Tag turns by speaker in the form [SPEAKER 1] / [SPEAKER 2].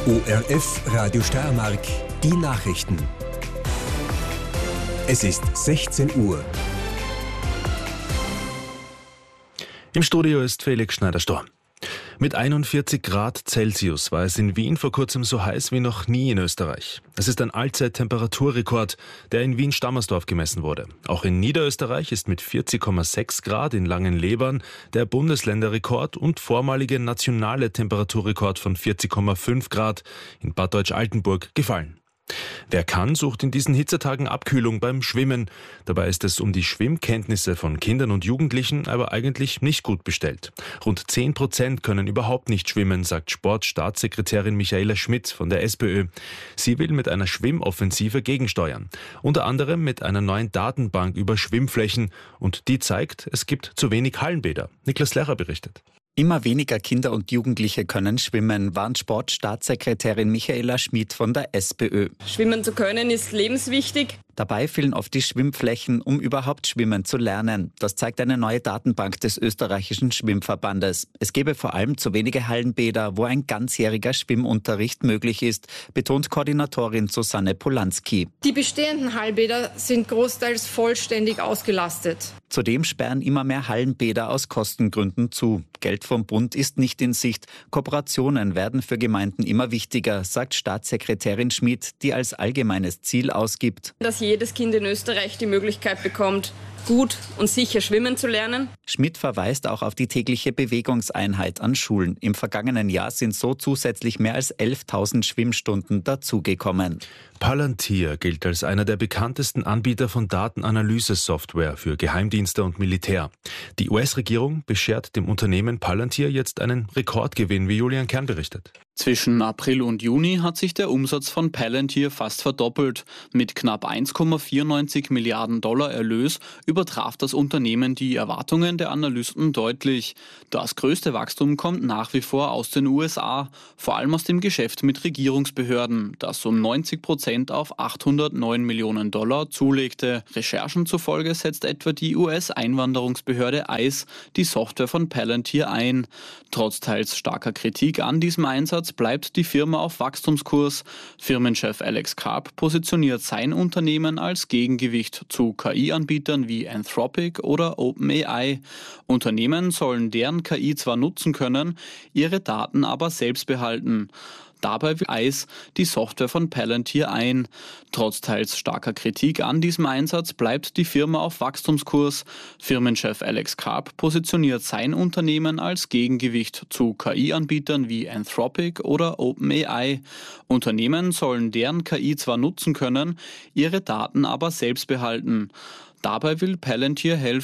[SPEAKER 1] ORF Radio Steiermark, die Nachrichten. Es ist 16 Uhr.
[SPEAKER 2] Im Studio ist Felix Schneider-Storm. Mit 41 Grad Celsius war es in Wien vor kurzem so heiß wie noch nie in Österreich. Es ist ein Allzeit-Temperaturrekord, der in Wien-Stammersdorf gemessen wurde. Auch in Niederösterreich ist mit 40,6 Grad in Langenlebern der Bundesländerrekord und vormalige nationale Temperaturrekord von 40,5 Grad in Bad Deutsch-Altenburg gefallen. Wer kann, sucht in diesen Hitzetagen Abkühlung beim Schwimmen. Dabei ist es um die Schwimmkenntnisse von Kindern und Jugendlichen aber eigentlich nicht gut bestellt. Rund 10% können überhaupt nicht schwimmen, sagt Sportstaatssekretärin Michaela Schmidt von der SPÖ. Sie will mit einer Schwimmoffensive gegensteuern. Unter anderem mit einer neuen Datenbank über Schwimmflächen. Und die zeigt, es gibt zu wenig Hallenbäder. Niklas Lercher berichtet.
[SPEAKER 3] Immer weniger Kinder und Jugendliche können schwimmen, warnt Sportstaatssekretärin Michaela Schmidt von der SPÖ.
[SPEAKER 4] Schwimmen zu können ist lebenswichtig.
[SPEAKER 3] Dabei fehlen oft die Schwimmflächen, um überhaupt schwimmen zu lernen. Das zeigt eine neue Datenbank des österreichischen Schwimmverbandes. Es gäbe vor allem zu wenige Hallenbäder, wo ein ganzjähriger Schwimmunterricht möglich ist, betont Koordinatorin Susanne Polanski.
[SPEAKER 5] Die bestehenden Hallenbäder sind großteils vollständig ausgelastet.
[SPEAKER 3] Zudem sperren immer mehr Hallenbäder aus Kostengründen zu. Geld vom Bund ist nicht in Sicht. Kooperationen werden für Gemeinden immer wichtiger, sagt Staatssekretärin Schmidt, die als allgemeines Ziel ausgibt.
[SPEAKER 4] Dass jedes Kind in Österreich die Möglichkeit bekommt, gut und sicher schwimmen zu lernen.
[SPEAKER 3] Schmidt verweist auch auf die tägliche Bewegungseinheit an Schulen. Im vergangenen Jahr sind so zusätzlich mehr als 11.000 Schwimmstunden dazugekommen.
[SPEAKER 2] Palantir gilt als einer der bekanntesten Anbieter von Datenanalyse-Software für Geheimdienste und Militär. Die US-Regierung beschert dem Unternehmen Palantir jetzt einen Rekordgewinn, wie Julian Kern berichtet.
[SPEAKER 6] Zwischen April und Juni hat sich der Umsatz von Palantir fast verdoppelt. Mit knapp 1,94 Milliarden Dollar Erlös übertraf das Unternehmen die Erwartungen der Analysten deutlich. Das größte Wachstum kommt nach wie vor aus den USA, vor allem aus dem Geschäft mit Regierungsbehörden, das um 90% auf 809 Millionen Dollar zulegte. Recherchen zufolge setzt etwa die US-Einwanderungsbehörde ICE die Software von Palantir ein. Trotz teils starker Kritik an diesem Einsatz bleibt die Firma auf Wachstumskurs. Firmenchef Alex Karp positioniert sein Unternehmen als Gegengewicht zu KI-Anbietern wie Anthropic oder OpenAI. Unternehmen sollen deren KI zwar nutzen können, ihre Daten aber selbst behalten. Dabei will ICE die Software von Palantir ein. Trotz teils starker Kritik an diesem Einsatz bleibt die Firma auf Wachstumskurs. Firmenchef Alex Karp positioniert sein Unternehmen als Gegengewicht zu KI-Anbietern wie Anthropic oder OpenAI. Unternehmen sollen deren KI zwar nutzen können, ihre Daten aber selbst behalten. Dabei will Palantir helfen,